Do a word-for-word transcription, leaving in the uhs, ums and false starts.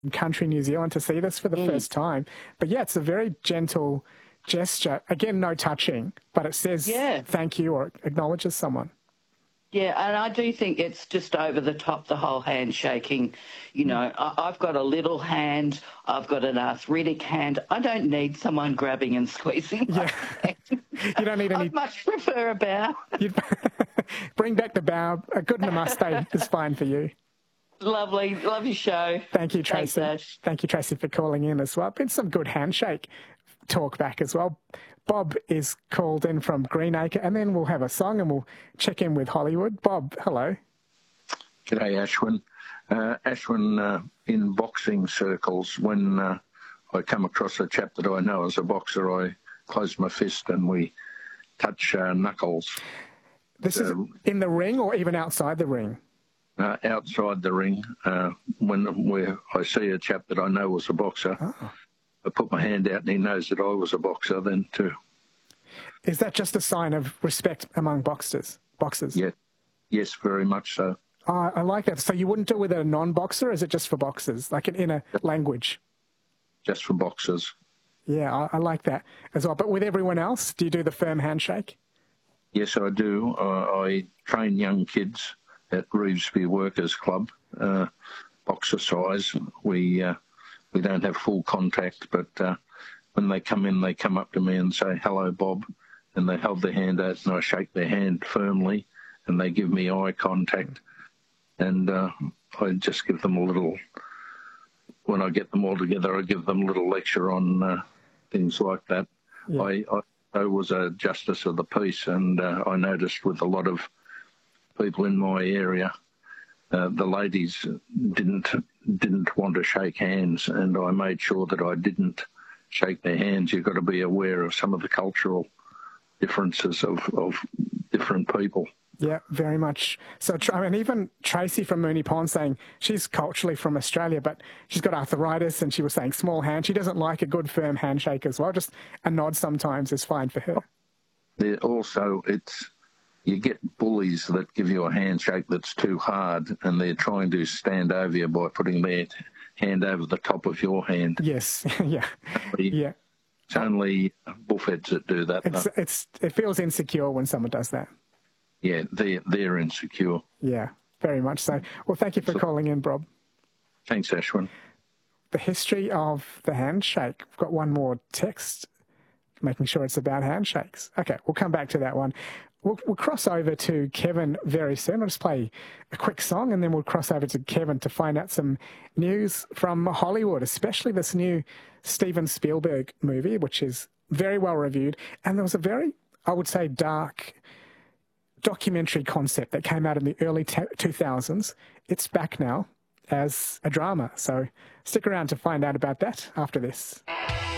country New Zealand to see this for the mm. first time. But yeah, it's a very gentle gesture. Again, no touching, but it says yeah. thank you or acknowledges someone. Yeah, and I do think it's just over the top, the whole handshaking. You know, I, I've got a little hand, I've got an arthritic hand. I don't need someone grabbing and squeezing my yeah. hand. You don't need any... I'd much prefer a bow. Bring back the bow. A good namaste is fine for you. Lovely. Love your show. Thank you, Tracy. Thanks, Ash. Thank you, Tracy, for calling in as well. Been some good handshake talk back as well. Bob is called in from Greenacre, and then we'll have a song and we'll check in with Hollywood. Bob, hello. G'day, Ashwin. Uh, Ashwin, uh, in boxing circles, when uh, I come across a chap that I know as a boxer, I close my fist and we touch uh, knuckles. This uh, is in the ring or even outside the ring? Uh, outside the ring. Uh, when where I see a chap that I know was a boxer, oh. I put my hand out and he knows that I was a boxer then too. Is that just a sign of respect among boxers? Boxers? Yeah. Yes, very much so. Uh, I like that. So you wouldn't do it with a non-boxer, or is it just for boxers, like in a language? Just for boxers. Yeah, I, I like that as well. But with everyone else, do you do the firm handshake? Yes, I do. Uh, I train young kids at Revesby Workers Club, uh, boxer size. We... Uh, We don't have full contact, but uh, when they come in, they come up to me and say, hello, Bob, and they hold their hand out and I shake their hand firmly and they give me eye contact. And uh, I just give them a little, when I get them all together, I give them a little lecture on uh, things like that. Yeah. I, I, I was a justice of the peace, and uh, I noticed with a lot of people in my area, Uh, the ladies didn't didn't want to shake hands, and I made sure that I didn't shake their hands. You've got to be aware of some of the cultural differences of, of different people. Yeah, very much. So, I mean, even Tracy from Moonee Pond saying she's culturally from Australia, but she's got arthritis, and she was saying small hand. She doesn't like a good firm handshake as well. Just a nod sometimes is fine for her. There also, it's... You get bullies that give you a handshake that's too hard, and they're trying to stand over you by putting their hand over the top of your hand. Yes, yeah, yeah. It's only bullheads that do that. It's, it's, it feels insecure when someone does that. Yeah, they're, they're insecure. Yeah, very much so. Well, thank you for so, calling in, Bob. Thanks, Ashwin. The history of the handshake. We've got one more text, making sure it's about handshakes. Okay, we'll come back to that one. We'll, we'll cross over to Kevin very soon. I'll just play a quick song and then we'll cross over to Kevin to find out some news from Hollywood, especially this new Steven Spielberg movie, which is very well reviewed. And there was a very, I would say, dark documentary concept that came out in the early two thousands. It's back now as a drama. So stick around to find out about that after this.